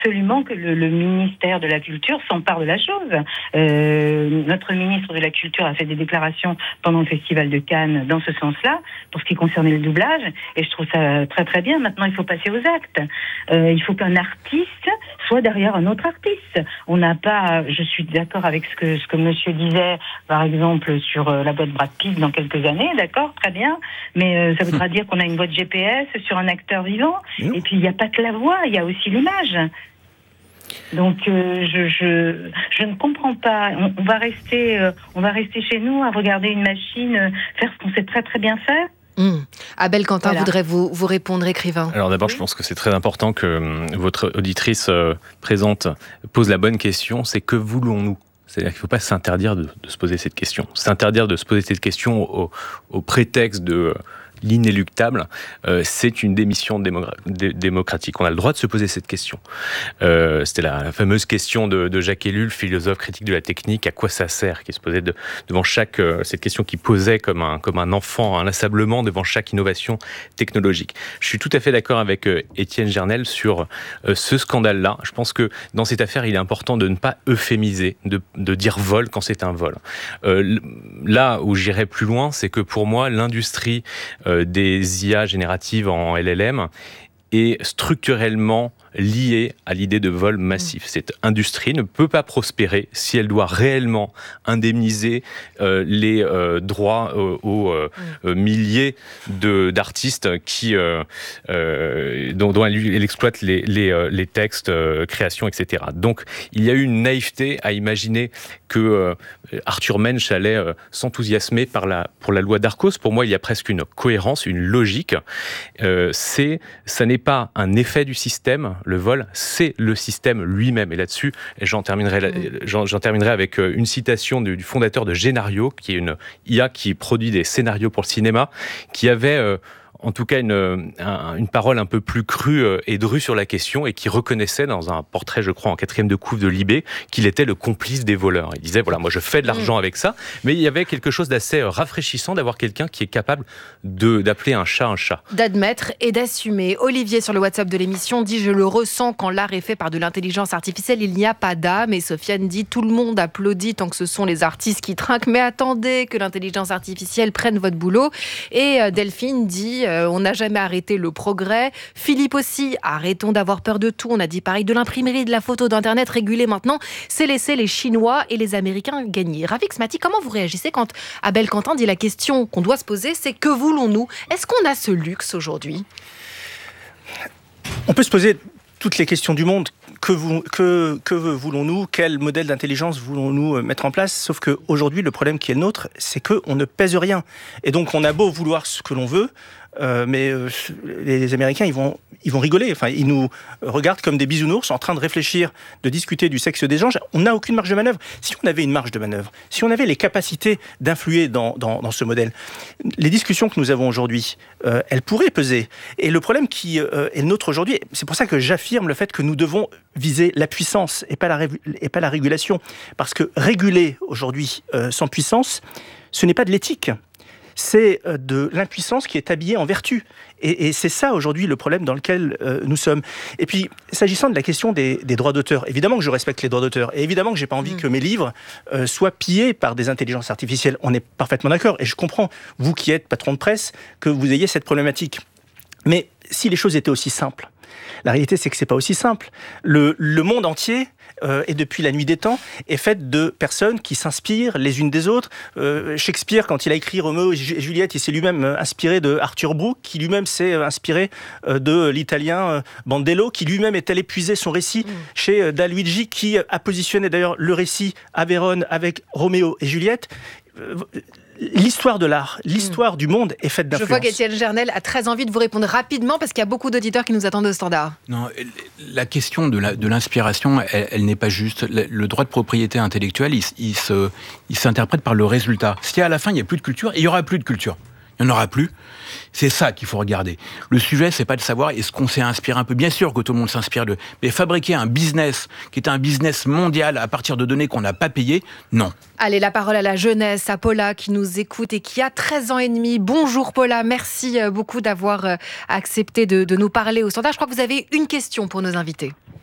absolument que le ministère de la Culture s'empare de la chose. Notre ministre de la Culture a fait des déclarations pendant le Festival de Cannes dans ce sens-là, pour ce qui concernait le doublage, et je trouve ça très très bien. Maintenant, il faut passer aux actes. Il faut qu'un artiste soit derrière un autre artiste. On n'a pas, je suis d'accord avec ce que monsieur disait, par exemple, sur la boîte Brad Pitt dans quelques années, d'accord, très bien, mais ça voudra dire qu'on a une boîte GPS sur un acteur vivant, et puis il n'y a pas que la voix, il y a aussi l'image. Donc je ne comprends pas. On va rester chez nous à regarder une machine faire ce qu'on sait très très bien faire. Abel Quentin voudrait vous répondre, écrivain. Alors d'abord, je pense que c'est très important que votre auditrice présente pose la bonne question, c'est que voulons-nous ? C'est-à-dire qu'il ne faut pas s'interdire de se poser cette question. S'interdire de se poser cette question au prétexte de l'inéluctable, c'est une démission démocratique. On a le droit de se poser cette question. C'était la fameuse question de Jacques Ellul, philosophe critique de la technique, à quoi ça sert, qui se posait devant cette question qui posait comme un enfant inlassablement devant chaque innovation technologique. Je suis tout à fait d'accord avec Étienne Gernel sur ce scandale-là. Je pense que dans cette affaire, il est important de ne pas euphémiser, de dire vol quand c'est un vol. Là où j'irais plus loin, c'est que pour moi, l'industrie des IA génératives en LLM est structurellement liée à l'idée de vol massif. Cette industrie ne peut pas prospérer si elle doit réellement indemniser les droits aux milliers d'artistes dont elle exploite les textes, créations, etc. Donc, il y a eu une naïveté à imaginer que Arthur Mensch allait s'enthousiasmer pour la loi d'Arcos. Pour moi, il y a presque une cohérence, une logique. Ça n'est pas un effet du système, le vol, c'est le système lui-même. Et là-dessus, j'en terminerai avec une citation du fondateur de Génario, qui est une IA qui produit des scénarios pour le cinéma, qui avait en tout cas une parole un peu plus crue et drue sur la question, et qui reconnaissait dans un portrait, je crois, en 4e de couve de Libé, qu'il était le complice des voleurs. Il disait, voilà, moi je fais de l'argent avec ça, mais il y avait quelque chose d'assez rafraîchissant d'avoir quelqu'un qui est capable d'appeler un chat. D'admettre et d'assumer. Olivier, sur le WhatsApp de l'émission, dit « Je le ressens quand l'art est fait par de l'intelligence artificielle, il n'y a pas d'âme ». Et Sofiane dit « Tout le monde applaudit tant que ce sont les artistes qui trinquent, mais attendez que l'intelligence artificielle prenne votre boulot ». Et Delphine dit on n'a jamais arrêté le progrès. Philippe aussi, arrêtons d'avoir peur de tout. On a dit pareil de l'imprimerie, de la photo, d'Internet régulé maintenant. C'est laisser les Chinois et les Américains gagner. Ravik Smati, comment vous réagissez quand Abel Quentin dit la question qu'on doit se poser, c'est que voulons-nous ? Est-ce qu'on a ce luxe aujourd'hui ? On peut se poser toutes les questions du monde. Que voulons-nous ? Quel modèle d'intelligence voulons-nous mettre en place ? Sauf qu'aujourd'hui, le problème qui est le nôtre, c'est qu'on ne pèse rien. Et donc, on a beau vouloir ce que l'on veut, mais les Américains, ils vont rigoler. Enfin, ils nous regardent comme des bisounours en train de réfléchir, de discuter du sexe des anges. On n'a aucune marge de manœuvre. Si on avait une marge de manœuvre, si on avait les capacités d'influer dans ce modèle, les discussions que nous avons aujourd'hui, elles pourraient peser. Et le problème qui est le nôtre aujourd'hui, c'est pour ça que j'affirme le fait que nous devons viser la puissance et pas la régulation. Parce que réguler aujourd'hui sans puissance, ce n'est pas de l'éthique. C'est de l'impuissance qui est habillée en vertu. Et c'est ça, aujourd'hui, le problème dans lequel nous sommes. Et puis, s'agissant de la question des droits d'auteur, évidemment que je respecte les droits d'auteur. Et évidemment que je n'ai pas envie que mes livres soient pillés par des intelligences artificielles. On est parfaitement d'accord. Et je comprends, vous qui êtes patron de presse, que vous ayez cette problématique. Mais si les choses étaient aussi simples, la réalité, c'est que c'est pas aussi simple. Le monde entier, et depuis la nuit des temps, est fait de personnes qui s'inspirent les unes des autres. Shakespeare, quand il a écrit Roméo et Juliette, il s'est lui-même inspiré de Arthur Brooke, qui lui-même s'est inspiré de l'italien Bandello, qui lui-même est allé puiser son récit chez Da Luigi, qui a positionné d'ailleurs le récit à Vérone avec Roméo et Juliette. L'histoire de l'art, l'histoire du monde est faite d'influence. Je vois qu'Étienne Gernel a très envie de vous répondre rapidement parce qu'il y a beaucoup d'auditeurs qui nous attendent au standard. Non, la question de l'inspiration, elle n'est pas juste. Le droit de propriété intellectuelle, il s'interprète par le résultat. Si à la fin, il n'y a plus de culture, il n'y aura plus de culture. Il n'y en aura plus. C'est ça qu'il faut regarder. Le sujet, c'est pas de savoir est-ce qu'on s'est inspiré un peu. Bien sûr que tout le monde s'inspire de... Mais fabriquer un business qui est un business mondial à partir de données qu'on n'a pas payées, non. Allez, la parole à la jeunesse, à Paula qui nous écoute et qui a 13 ans et demi. Bonjour Paula, merci beaucoup d'avoir accepté de nous parler au standard. Je crois que vous avez une question pour nos invités.